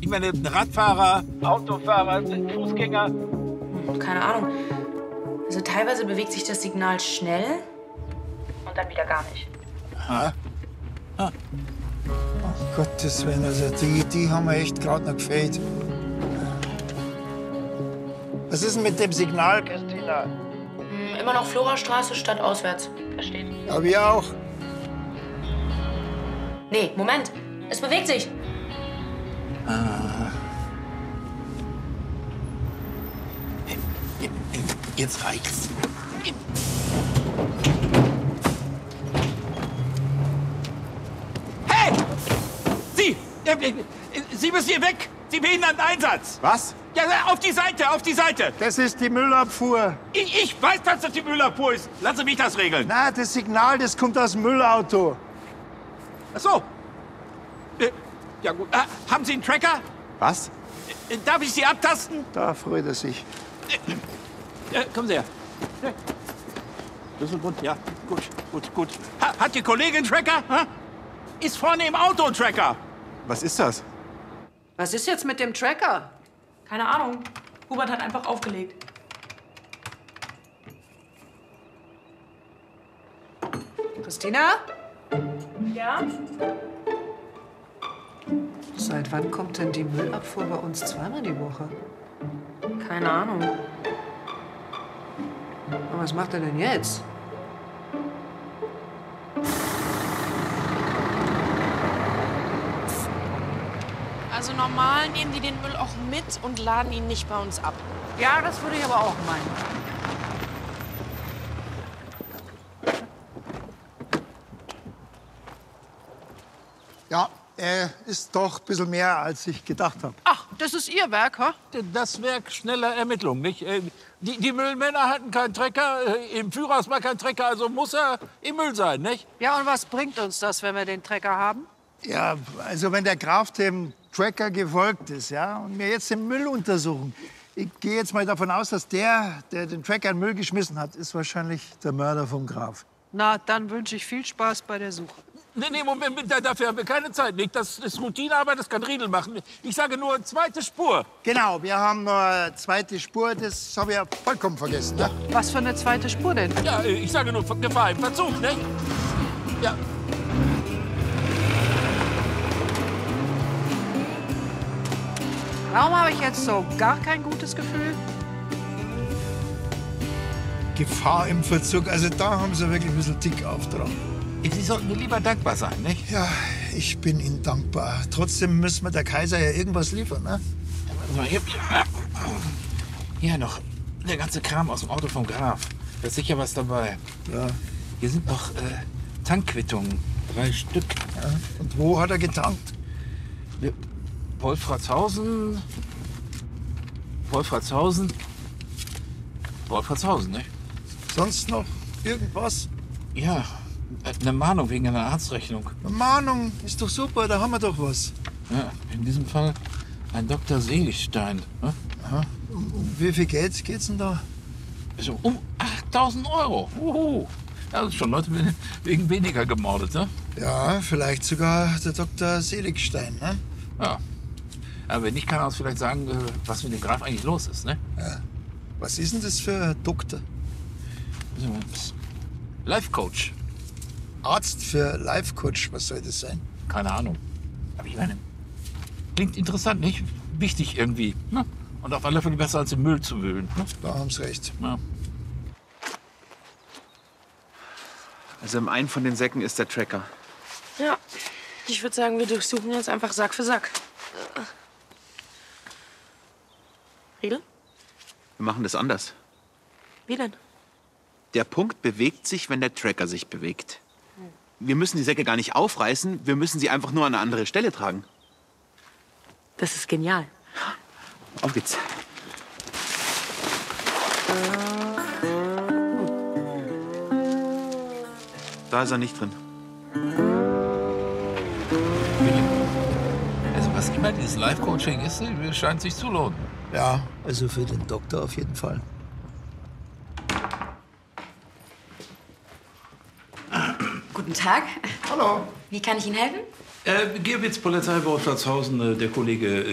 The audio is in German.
Ich meine, Radfahrer, Autofahrer, Fußgänger. Keine Ahnung. Also teilweise bewegt sich das Signal schnell und dann wieder gar nicht. Aha. Oh Gottes Willen, also die haben mir echt gerade noch gefehlt. Was ist denn mit dem Signal, Christina? Immer noch Florastraße statt auswärts. Versteht? Ja, wir auch. Nee, Moment. Es bewegt sich. Jetzt reicht's. Hey! Sie! Sie müssen hier weg! Sie behindern den Einsatz! Was? Ja, auf die Seite, auf die Seite! Das ist die Müllabfuhr. Ich weiß, dass das die Müllabfuhr ist. Lassen Sie mich das regeln. Na, das Signal, das kommt aus dem Müllauto. Ach so. Ja gut. Haben Sie einen Tracker? Was? Darf ich Sie abtasten? Da freut er sich. Kommen Sie her. Schlüsselbund, ja. Gut. Hat die Kollegin einen Tracker? Ha? Ist vorne im Auto ein Tracker. Was ist das? Was ist jetzt mit dem Tracker? Keine Ahnung. Hubert hat einfach aufgelegt. Christina? Ja? Seit wann kommt denn die Müllabfuhr bei uns zweimal die Woche? Keine Ahnung. Und was macht er denn jetzt? Also normal nehmen die den Müll auch mit und laden ihn nicht bei uns ab. Ja, das würde ich aber auch meinen. Ja, ist doch ein bisschen mehr, als ich gedacht habe. Ach, das ist Ihr Werk, ha? Das Werk schneller Ermittlung, nicht? Die Müllmänner hatten keinen Trecker, im Führers mal keinen Trecker, also muss er im Müll sein, nicht? Ja, und was bringt uns das, wenn wir den Trecker haben? Ja, also wenn der Graf dem Tracker gefolgt ist, ja, und wir jetzt den Müll untersuchen. Ich gehe jetzt mal davon aus, dass der den Tracker in den Müll geschmissen hat, ist wahrscheinlich der Mörder vom Graf. Na, dann wünsche ich viel Spaß bei der Suche. Nee, Moment, dafür haben wir keine Zeit, nicht? Das ist Routinearbeit, das kann Riedel machen. Ich sage nur, zweite Spur. Genau, wir haben noch eine zweite Spur, das habe ich ja vollkommen vergessen. Ne? Was für eine zweite Spur denn? Ja, ich sage nur, Gefahr im Verzug, nicht? Ja. Warum habe ich jetzt so gar kein gutes Gefühl? Gefahr im Verzug, also da haben sie wirklich ein bisschen dick auftragen. Sie sollten mir lieber dankbar sein, nicht? Ja, ich bin Ihnen dankbar. Trotzdem müssen wir der Kaiser ja irgendwas liefern, ne? Hier noch der ganze Kram aus dem Auto vom Graf. Da ist sicher was dabei. Ja. Hier sind noch Tankquittungen. 3 Stück. Ja. Und wo hat er getankt? Wolfratshausen, nicht? Sonst noch irgendwas? Ja, eine Mahnung wegen einer Arztrechnung. Eine Mahnung ist doch super, da haben wir doch was. Ja, in diesem Fall ein Dr. Seligstein. Ne? Aha. Um wie viel Geld geht's denn da? Also um 8.000 Euro. Uhu. Ja, das ist schon Leute wegen weniger gemordet, ne? Ja, vielleicht sogar der Dr. Seligstein, ne? Ja. Aber wenn nicht, kann er uns vielleicht sagen, was mit dem Graf eigentlich los ist, ne? Ja. Was ist denn das für ein Doktor? Life Coach. Arzt für Life Coach, was soll das sein? Keine Ahnung. Aber ich meine, klingt interessant, nicht? Wichtig irgendwie. Ne? Und auf alle Fälle besser als im Müll zu wühlen. Ne? Da haben Sie recht. Ja. Also im einen von den Säcken ist der Tracker. Ja, ich würde sagen, wir durchsuchen jetzt einfach Sack für Sack. Riedel? Wir machen das anders. Wie denn? Der Punkt bewegt sich, wenn der Tracker sich bewegt. Wir müssen die Säcke gar nicht aufreißen, wir müssen sie einfach nur an eine andere Stelle tragen. Das ist genial. Auf geht's. Da ist er nicht drin. Also was immer dieses Life-Coaching ist, scheint sich zu lohnen. Ja, also für den Doktor auf jeden Fall. Guten Tag. Hallo. Wie kann ich Ihnen helfen? Geowitz Polizei Wolfratshausen, der Kollege